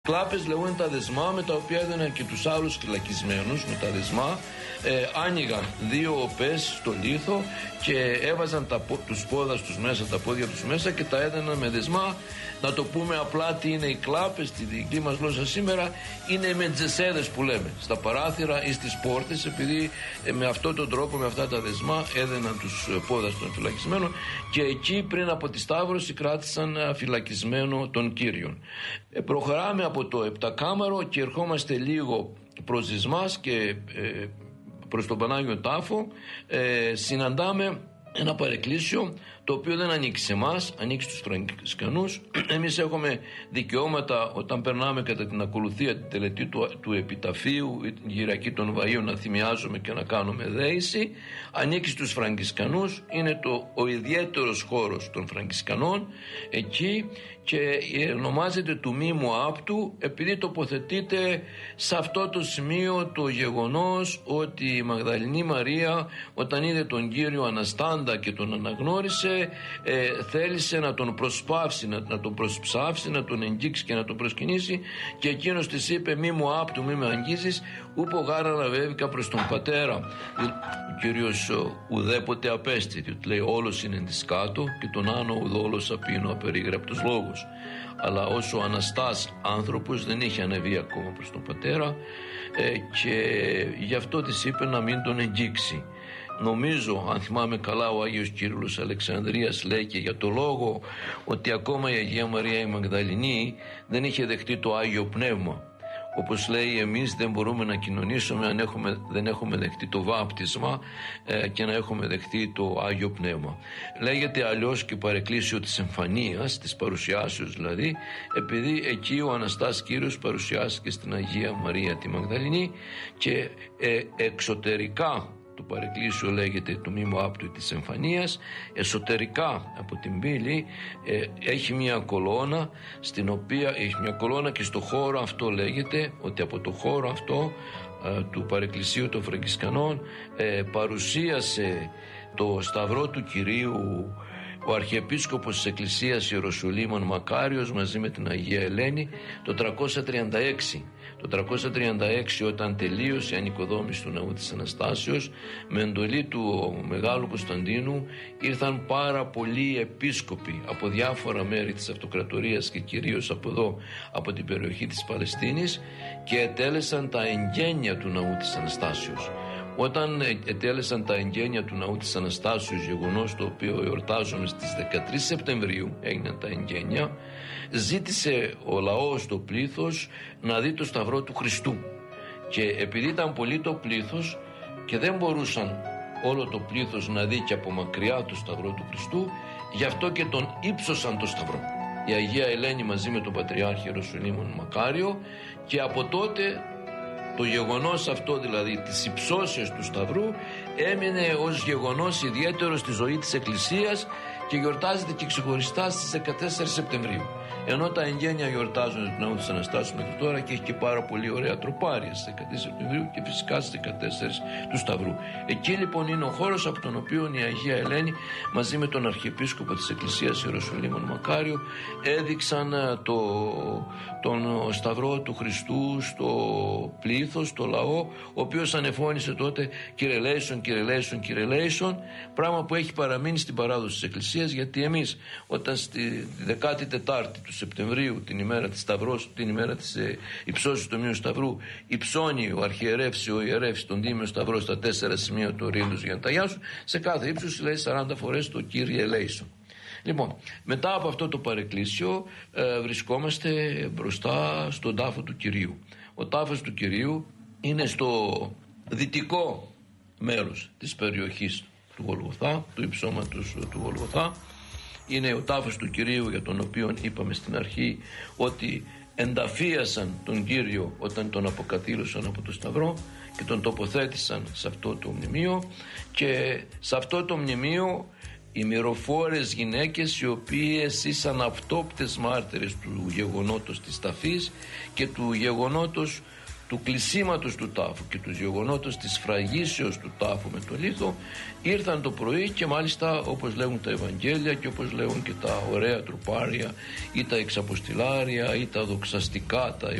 Κλάπες λέγονταν τα δεσμά, με τα οποία έδαιναν και τους άλλους φυλακισμένους με τα δεσμά. Άνοιγαν δύο οπές στο λίθο και έβαζαν τους πόδας τους μέσα, τα πόδια τους μέσα και τα έδαιναν με δεσμά. Να το πούμε απλά τι είναι οι κλάπες στη δική μας γλώσσα σήμερα, είναι με τζεσέδες που λέμε στα παράθυρα ή στις πόρτες, επειδή με αυτόν τον τρόπο, με αυτά τα δεσμά έδαιναν τους πόδας των φυλακισμένων και εκεί πριν από τη Σταύρωση κράτησαν φυλακισμένο τον Κύριον. Προχωράμε από το επτακάμαρο και ερχόμαστε λίγο προς Ζυσμάς και προς τον Πανάγιο Τάφο. Συναντάμε ένα παρεκκλήσιο το οποίο δεν ανήκει σε εμάς, ανήκει στους Φραγκισκανούς. Εμείς έχουμε δικαιώματα όταν περνάμε κατά την ακολουθία την τελετή του επιταφείου ή την Κυριακή των Βαΐων να θυμιάζουμε και να κάνουμε δέηση. Ανήκει στους Φραγκισκανούς, είναι ο ιδιαίτερος χώρος των Φραγκισκανών εκεί και ονομάζεται του Μήμου Άπτου επειδή τοποθετείται σε αυτό το σημείο το γεγονός ότι η Μαγδαληνή Μαρία όταν είδε τον Κύριο αναστάντα και τον αναγνώρισε, θέλησε να τον προσπαύσει, να τον προσψάψει, να τον εγγίξει και να τον προσκυνήσει και εκείνος της είπε μη μου άπτου, μη με αγγίζεις ούπο γάρα λαβέβηκα προς τον πατέρα. Ο Κύριος ουδέποτε απέστητη, του λέει όλος είναι της κάτω και τον άνω ουδόλος απείνω απερίγραπτος λόγος. Αλλά όσο ο Αναστάς άνθρωπος δεν είχε ανεβεί ακόμα προς τον πατέρα και γι' αυτό της είπε να μην τον εγγίξει. Νομίζω, αν θυμάμαι καλά, ο Άγιος Κύριλλος Αλεξανδρίας λέει και για το λόγο ότι ακόμα η Αγία Μαρία η Μαγδαληνή δεν είχε δεχτεί το Άγιο Πνεύμα. Όπως λέει, εμείς δεν μπορούμε να κοινωνήσουμε αν δεν έχουμε δεχτεί το βάπτισμα και να έχουμε δεχτεί το Άγιο Πνεύμα. Λέγεται αλλιώς και παρεκκλήσιο της εμφανίας, της παρουσιάσεως δηλαδή, επειδή εκεί ο Αναστάς Κύριος παρουσιάστηκε στην Αγία Μαρία τη Μαγδαληνή και εξωτερικά το παρεκκλήσιο λέγεται του Μήμου Άπτου της Εμφανίας, εσωτερικά από την πύλη έχει μια κολόνα, στην οποία έχει μια κολόνα και στο χώρο αυτό λέγεται ότι από το χώρο αυτό του παρεκκλησίου των Φραγκισκανών παρουσίασε το Σταυρό του Κυρίου ο Αρχιεπίσκοπος της Εκκλησίας Ιεροσολύμων Μακάριος μαζί με την Αγία Ελένη το 336. Το 336 όταν τελείωσε η ανοικοδόμηση του ναού της Αναστάσεως με εντολή του Μεγάλου Κωνσταντίνου ήρθαν πάρα πολλοί επίσκοποι από διάφορα μέρη της Αυτοκρατορίας και κυρίως από εδώ από την περιοχή της Παλαιστίνης και ετέλεσαν τα εγγένεια του ναού της Αναστάσεως. Όταν ετέλεσαν τα εγγένεια του ναού της Αναστάσεως, γεγονός το οποίο εορτάζουμε στις 13 Σεπτεμβρίου έγιναν τα εγγένεια, ζήτησε ο λαός, το πλήθος, να δει το Σταυρό του Χριστού και επειδή ήταν πολύ το πλήθος και δεν μπορούσαν όλο το πλήθος να δει και από μακριά το Σταυρό του Χριστού, γι' αυτό και τον ύψωσαν το Σταυρό η Αγία Ελένη μαζί με τον Πατριάρχη Ιεροσολύμων Μακάριο και από τότε το γεγονός αυτό δηλαδή της υψώσεως του Σταυρού έμεινε ως γεγονός ιδιαίτερο στη ζωή της Εκκλησίας και γιορτάζεται και ξεχωριστά στις 14 Σεπτεμβρίου. Ενώ τα εγγένεια γιορτάζουν τον ναό της Αναστάσεως μέχρι τώρα και έχει και πάρα πολύ ωραία τροπάρια στις 14 Σεπτεμβρίου και φυσικά στις 14 του Σταυρού. Εκεί λοιπόν είναι ο χώρος από τον οποίο η Αγία Ελένη μαζί με τον Αρχιεπίσκοπο της Εκκλησίας Ιεροσολύμων Μακάριο έδειξαν τον Σταυρό του Χριστού στο πλήθος, στο λαό, ο οποίος ανεφώνησε τότε Κυρελέησον, πράγμα που έχει παραμείνει στην παράδοση της Εκκλησίας, γιατί εμείς όταν στη 14η του Σεπτεμβρίου την ημέρα της Σταυρός, την ημέρα της υψώσεως του Τιμίου Σταυρού, υψώνει ο αρχιερεύς ή ο ιερεύς τον Τίμιο Σταυρό στα 4 σημεία του ορίλους για να ταγιάσουν, σε κάθε ύψος λέει 40 φορές το Κύριε ελέησον. Λοιπόν, μετά από αυτό το παρεκκλήσιο βρισκόμαστε μπροστά στον τάφο του Κυρίου. Ο τάφος του Κυρίου είναι στο δυτικό μέρος της περιοχής του Γολγοθά, του υψώματος του Γολγοθά. Είναι ο τάφος του Κυρίου για τον οποίο είπαμε στην αρχή ότι ενταφίασαν τον Κύριο όταν τον αποκαθήλωσαν από το Σταυρό και τον τοποθέτησαν σε αυτό το μνημείο, και σε αυτό το μνημείο οι μυροφόρες γυναίκες οι οποίες ήσαν αυτόπτες μάρτυρες του γεγονότος της ταφής και του γεγονότος του κλεισίματος του τάφου και του γεγονότος της σφραγίσεως του τάφου με το λίθο, ήρθαν το πρωί και μάλιστα, όπως λέγουν τα Ευαγγέλια και όπως λέγουν και τα ωραία τρουπάρια ή τα εξαποστηλάρια ή τα δοξαστικά, τα